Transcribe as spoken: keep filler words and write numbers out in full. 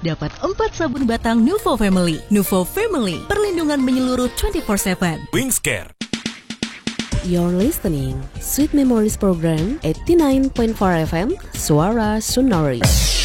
dapat empat sabun batang Nuvo Family. Nuvo Family, perlindungan menyeluruh dua puluh empat tujuh. Wingscare. You're listening Sweet Memories Program eighty-nine point four F M, Suara Sunari.